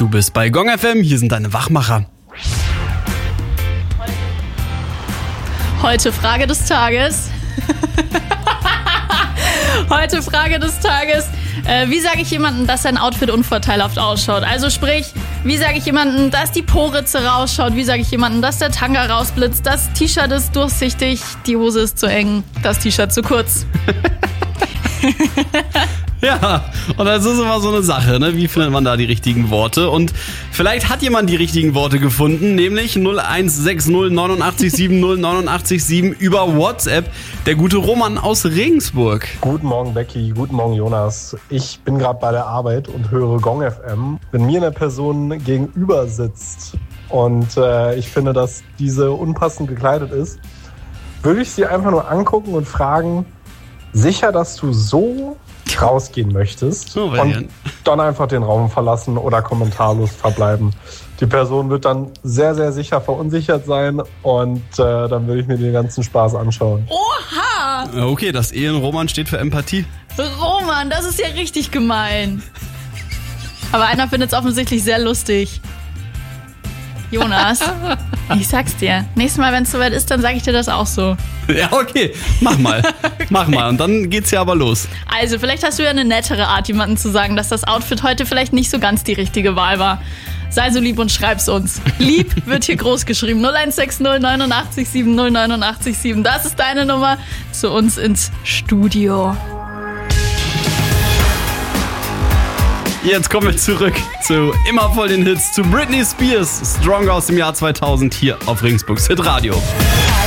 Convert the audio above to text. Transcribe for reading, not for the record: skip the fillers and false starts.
Du bist bei Gong FM, hier sind deine Wachmacher. Heute Frage des Tages. Wie sage ich jemandem, dass sein Outfit unvorteilhaft ausschaut? Also sprich, wie sage ich jemandem, dass die Po-Ritze rausschaut? Wie sage ich jemandem, dass der Tanga rausblitzt? Das T-Shirt ist durchsichtig, die Hose ist zu eng, das T-Shirt zu kurz. Ja, und das ist immer so eine Sache, ne? Wie findet man da die richtigen Worte? Und vielleicht hat jemand die richtigen Worte gefunden, nämlich 0160 89 70 89 7 über WhatsApp. Der gute Roman aus Regensburg. Guten Morgen Becky, guten Morgen Jonas. Ich bin gerade bei der Arbeit und höre Gong FM. Wenn mir eine Person gegenüber sitzt und ich finde, dass diese unpassend gekleidet ist, würde ich sie einfach nur angucken und fragen, sicher, dass du so rausgehen möchtest und dann einfach den Raum verlassen oder kommentarlos verbleiben. Die Person wird dann sehr, sehr sicher verunsichert sein und dann würde ich mir den ganzen Spaß anschauen. Oha! Okay, das E in Roman steht für Empathie. Roman, das ist ja richtig gemein. Aber einer findet es offensichtlich sehr lustig. Jonas, ich sag's dir. Nächstes Mal, wenn es soweit ist, dann sage ich dir das auch so. Ja, okay, mach mal. Mach mal. Und dann geht's ja aber los. Also, vielleicht hast du ja eine nettere Art, jemandem zu sagen, dass das Outfit heute vielleicht nicht so ganz die richtige Wahl war. Sei so lieb und schreib's uns. Lieb wird hier groß geschrieben. 0160 89 70 89 7. Das ist deine Nummer zu uns ins Studio. Jetzt kommen wir zurück zu immer voll den Hits, zu Britney Spears, Stronger aus dem Jahr 2000 hier auf Regensburgs Hit Radio.